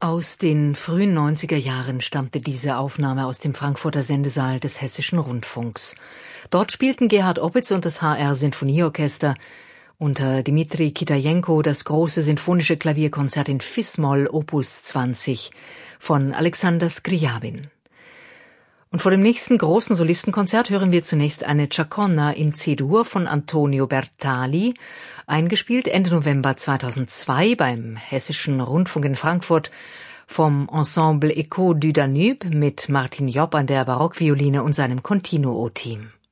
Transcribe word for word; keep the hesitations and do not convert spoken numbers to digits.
Aus den frühen neunziger Jahren stammte diese Aufnahme aus dem Frankfurter Sendesaal des Hessischen Rundfunks. Dort spielten Gerhard Opitz und das H R-Sinfonieorchester unter Dmitri Kitajenko das große sinfonische Klavierkonzert in Fis-Moll Opus zwanzig von Alexander Scriabin. Und vor dem nächsten großen Solistenkonzert hören wir zunächst eine Chaconne in C-Dur von Antonio Bertali, eingespielt Ende November zweitausendzwei beim Hessischen Rundfunk in Frankfurt vom Ensemble Echo du Danube mit Martin Jopp an der Barockvioline und seinem Continuo-Team.